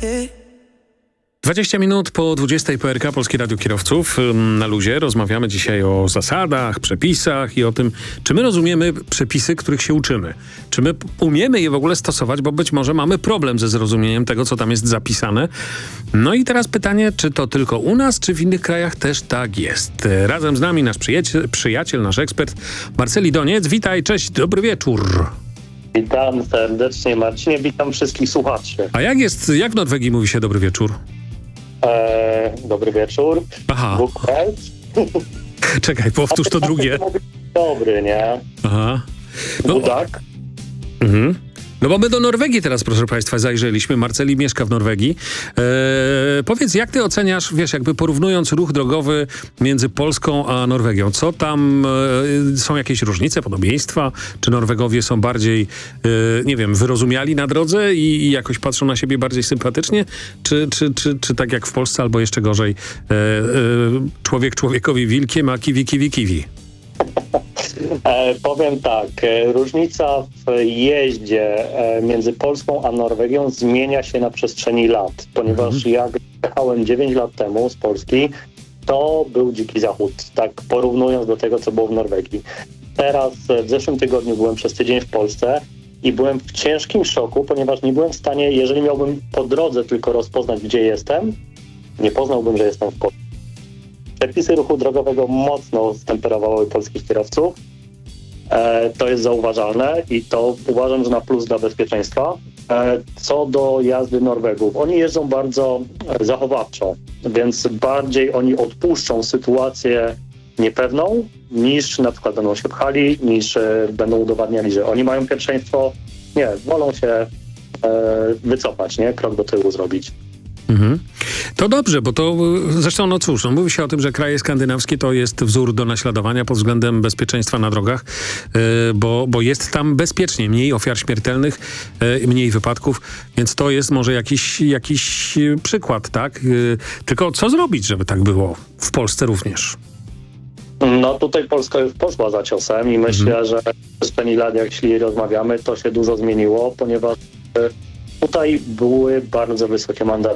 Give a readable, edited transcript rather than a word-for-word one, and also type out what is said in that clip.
20 minut po 20 PRK Polskie Radio Kierowców. Na luzie rozmawiamy dzisiaj o zasadach, przepisach i o tym, czy my rozumiemy przepisy, których się uczymy. Czy my umiemy je w ogóle stosować, bo być może mamy problem ze zrozumieniem tego, co tam jest zapisane. No i teraz pytanie, czy to tylko u nas, czy w innych krajach też tak jest. Razem z nami nasz przyjaciel, nasz ekspert Marceli Doniec. Witaj, cześć, dobry wieczór. Witam serdecznie, Marcinie, witam wszystkich słuchaczy. A jak w Norwegii mówi się dobry wieczór? Dobry wieczór. Aha. Bukreit. Czekaj, powtórz to drugie. Dobry, nie? Aha. No, Budak. mhm. No bo my do Norwegii teraz, proszę państwa, zajrzeliśmy. Marceli mieszka w Norwegii. Powiedz, jak ty oceniasz, wiesz, jakby porównując ruch drogowy między Polską a Norwegią, co tam, są jakieś różnice, podobieństwa? Czy Norwegowie są bardziej, nie wiem, wyrozumiali na drodze i jakoś patrzą na siebie bardziej sympatycznie? Czy tak jak w Polsce, albo jeszcze gorzej, człowiek człowiekowi wilkiem, a kiwi, kiwi, kiwi? Powiem tak, różnica w jeździe między Polską a Norwegią zmienia się na przestrzeni lat, ponieważ jak jechałem 9 lat temu z Polski, to był dziki zachód, tak porównując do tego, co było w Norwegii. Teraz w zeszłym tygodniu byłem przez tydzień w Polsce i byłem w ciężkim szoku, ponieważ nie byłem w stanie, jeżeli miałbym po drodze tylko rozpoznać, gdzie jestem, nie poznałbym, że jestem w Polsce. Przepisy ruchu drogowego mocno stemperowały polskich kierowców. To jest zauważalne i to uważam, że na plus dla bezpieczeństwa. Co do jazdy Norwegów, oni jeżdżą bardzo zachowawczo, więc bardziej oni odpuszczą sytuację niepewną, niż na przykład będą się pchali, niż będą udowadniali, że oni mają pierwszeństwo. Nie, wolą się wycofać, nie? Krok do tyłu zrobić. Mhm. To dobrze, bo to zresztą, no cóż, mówi się o tym, że kraje skandynawskie to jest wzór do naśladowania pod względem bezpieczeństwa na drogach, bo jest tam bezpiecznie, mniej ofiar śmiertelnych, mniej wypadków, więc to jest może jakiś przykład, tak? Tylko co zrobić, żeby tak było w Polsce również? No tutaj Polska już poszła za ciosem i myślę, że w przestrzeni lat, jeśli rozmawiamy, to się dużo zmieniło, ponieważ tutaj były bardzo wysokie mandaty